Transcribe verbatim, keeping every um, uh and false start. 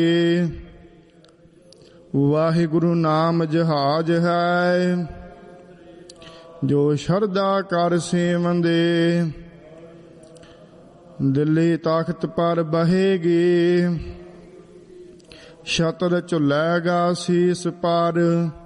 ਵਾਹਿਗੁਰੂ ਨਾਮ ਜਹਾਜ ਹੈ, ਜੋ ਸ਼ਰਧਾ ਕਰ ਸੇਵੰਦੇ। ਦਿੱਲੀ ਤਖ਼ਤ ਪਰ ਬਹੇਗੀ, ਛਤਰ ਝੁਲੇਗਾ ਸੀਸ ਪਰ।